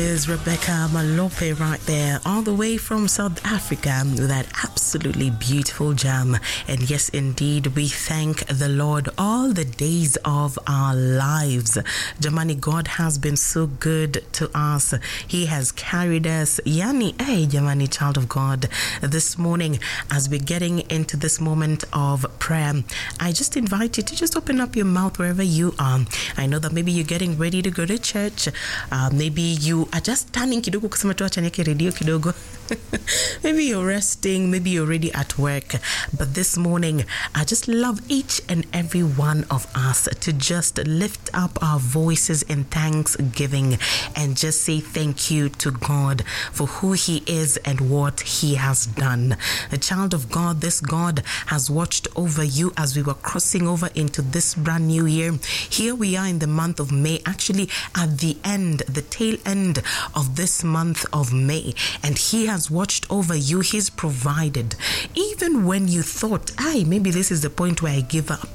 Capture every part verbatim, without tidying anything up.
Is Rebecca Malope right there, all the way from South Africa, with that absolutely beautiful jam. And yes, indeed, we thank the Lord all the days of our lives. Jamani, God has been so good to us. He has carried us. Yani, hey, Jamani, child of God, this morning, as we're getting into this moment of prayer, I just invite you to just open up your mouth wherever you are. I know that maybe you're getting ready to go to church. Uh, maybe you are just turning kidogo kusema tu acha niweke radio kidogo. Maybe you're resting, maybe you're already at work. But this morning, I just love each and every one of us to just lift up our voices in thanksgiving and just say thank you to God for who He is and what He has done. A child of God, this God has watched over you as we were crossing over into this brand new year. Here we are in the month of May, actually at the end, the tail end of this month of May, and He has watched over you. He's provided. Even when you thought, hey, maybe this is the point where I give up,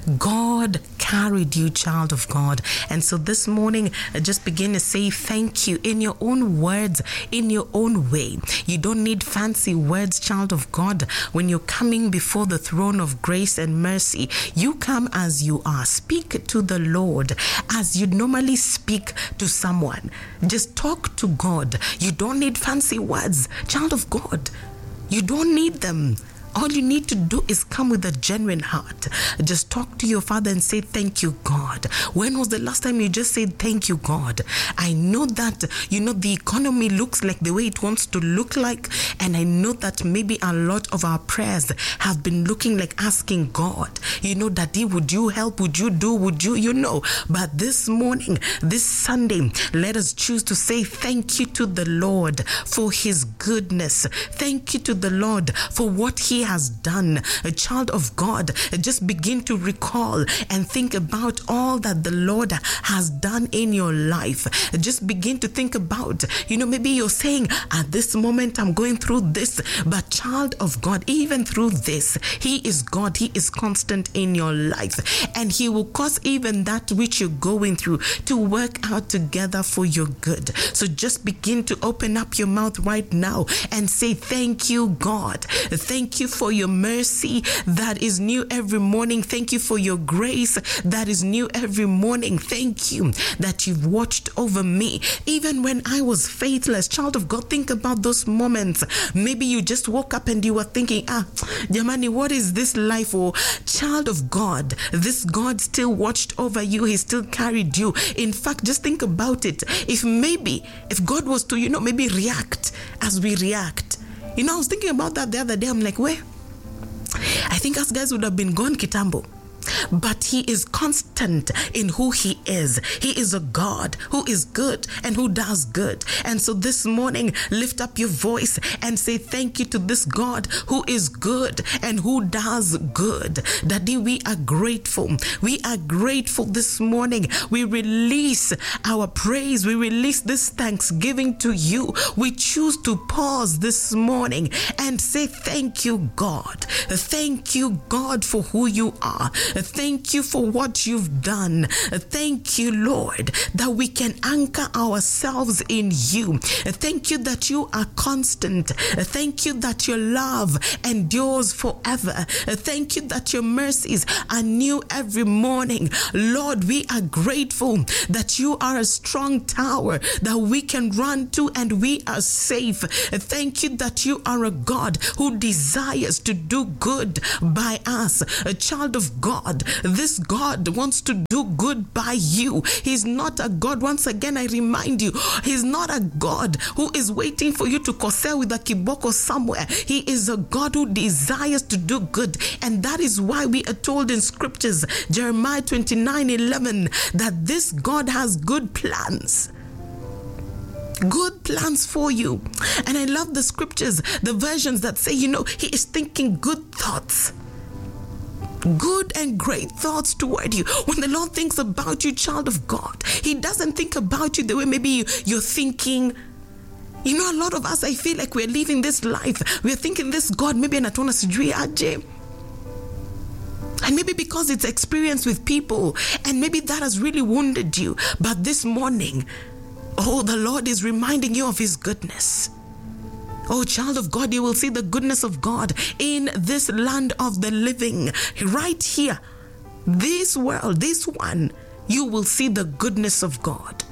God carried you, child of God. And so this morning, just begin to say thank you in your own words, in your own way. You don't need fancy words, child of God. When you're coming before the throne of grace and mercy, you come as you are. Speak to the Lord as you normally speak to someone. Just talk to God. You don't need fancy words, child of God. You don't need them. All you need to do is come with a genuine heart. Just talk to your Father and say, thank you, God. When was the last time you just said, thank you, God? I know that, you know, the economy looks like the way it wants to look like. And I know that maybe a lot of our prayers have been looking like asking God, you know, Daddy, would you help? Would you do? Would you, you know? But this morning, this Sunday, let us choose to say thank you to the Lord for His goodness. Thank you to the Lord for what He has done. A child of God, just begin to recall and think about all that the Lord has done in your life. Just begin to think about, you know, maybe you're saying, at this moment I'm going through this, but child of God, even through this, He is God. He is constant in your life, and He will cause even that which you're going through to work out together for your good. So just begin to open up your mouth right now and say, thank you, God. Thank you for your mercy that is new every morning. Thank you for your grace that is new every morning. Thank you that you've watched over me even when I was faithless. Child of God, think about those moments. Maybe you just woke up and you were thinking, ah, Jamani, what is this life? Or child of God, this God still watched over you. He still carried you. In fact, just think about it. If maybe, if God was to, you know, maybe react as we react. You know, I was thinking about that the other day. I'm like, where? I think us guys would have been gone kitambo. But He is constant in who He is. He is a God who is good and who does good. And so this morning, lift up your voice and say thank you to this God who is good and who does good. Daddy, we are grateful. We are grateful this morning. We release our praise. We release this thanksgiving to you. We choose to pause this morning and say thank you, God. Thank you, God, for who you are. Thank you for what you've done. Thank you, Lord, that we can anchor ourselves in you. Thank you that you are constant. Thank you that your love endures forever. Thank you that your mercies are new every morning. Lord, we are grateful that you are a strong tower that we can run to and we are safe. Thank you that you are a God who desires to do good by us. A child of God, this God wants to do good by you. He's not a God, once again I remind you, He's not a God who is waiting for you to kosea with a kiboko somewhere. He is a God who desires to do good, and that is why we are told in scriptures, Jeremiah twenty-nine eleven, that this God has good plans. Good plans for you. And I love the scriptures, the versions that say, you know, He is thinking good thoughts. Good and great thoughts toward you. When the Lord thinks about you, child of God, He doesn't think about you the way maybe you, you're thinking. You know, a lot of us, I feel like we're living this life. We're thinking this God, maybe anatona sijui aje. And maybe because it's experience with people, and maybe that has really wounded you. But this morning, Oh, the Lord is reminding you of his goodness. Oh, child of God, you will see the goodness of God in this land of the living. Right here, this world, this one, you will see the goodness of God.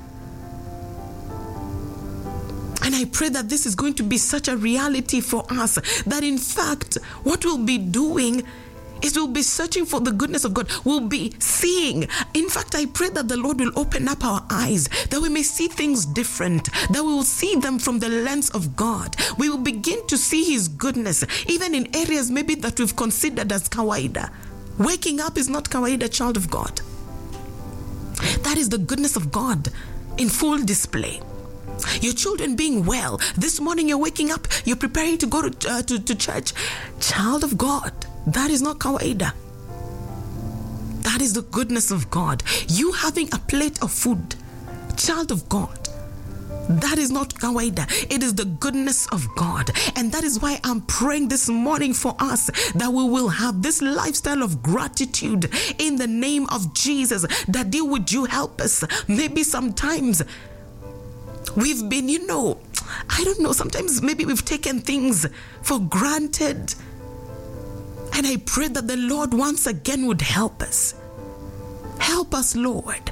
And I pray that this is going to be such a reality for us, that in fact, what we'll be doing is we'll be searching for the goodness of God. We'll be seeing. In fact, I pray that the Lord will open up our eyes, that we may see things different, that we will see them from the lens of God. We will begin to see his goodness, even in areas maybe that we've considered as kawaida. Waking up is not kawaida, child of God. That is the goodness of God in full display. Your children being well. This morning you're waking up, you're preparing to go to, uh, to, to church. Child of God, that is not kawaida. That is the goodness of God. You having a plate of food, child of God, that is not kawaida. It is the goodness of God. And that is why I'm praying this morning for us, that we will have this lifestyle of gratitude in the name of Jesus. Daddy, would you help us? Maybe sometimes we've been, you know, I don't know, sometimes maybe we've taken things for granted. And I pray that the Lord once again would help us. Help us, Lord,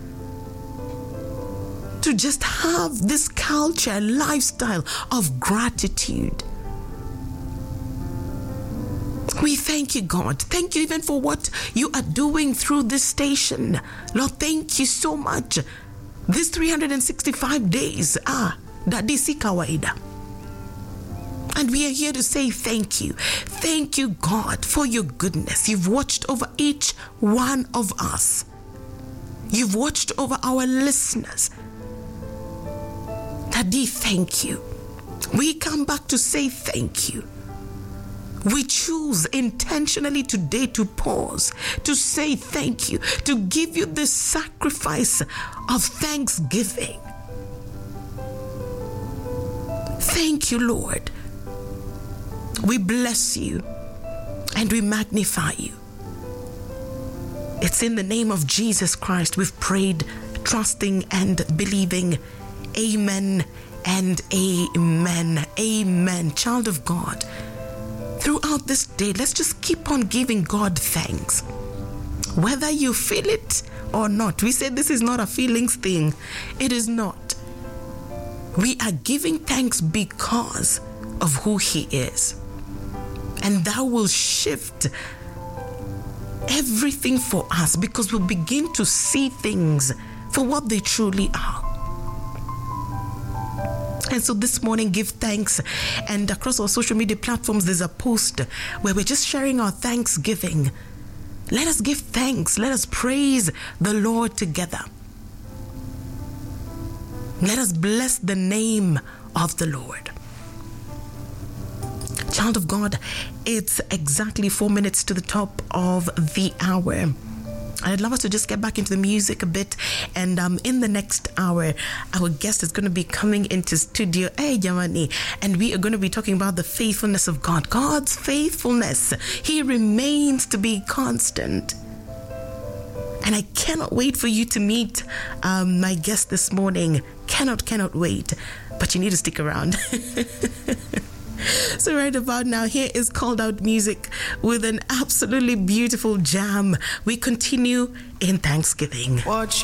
to just have this culture, lifestyle of gratitude. We thank you, God. Thank you even for what you are doing through this station. Lord, thank you so much. These three hundred sixty-five days, ah, Daddy si kawaida. And we are here to say thank you. Thank you, God, for your goodness. You've watched over each one of us. You've watched over our listeners. Daddy, thank you. We come back to say thank you. We choose intentionally today to pause, to say thank you, to give you this sacrifice of thanksgiving. Thank you, Lord. We bless you and we magnify you. It's in the name of Jesus Christ we've prayed, trusting and believing. Amen and amen. Amen. Child of God, throughout this day, let's just keep on giving God thanks. Whether you feel it or not. We say this is not a feelings thing. It is not. We are giving thanks because of who he is. And that will shift everything for us, because we'll begin to see things for what they truly are. And so this morning, give thanks. And across our social media platforms, there's a post where we're just sharing our thanksgiving. Let us give thanks. Let us praise the Lord together. Let us bless the name of the Lord. Child of God, it's exactly four minutes to the top of the hour. I'd love us to just get back into the music a bit. And um, in the next hour, our guest is going to be coming into studio. Hey, Jamani. And we are going to be talking about the faithfulness of God. God's faithfulness. He remains to be constant. And I cannot wait for you to meet um, my guest this morning. Cannot, cannot wait. But you need to stick around. So right about now, here is Called Out Music with an absolutely beautiful jam. We continue in Thanksgiving. Watch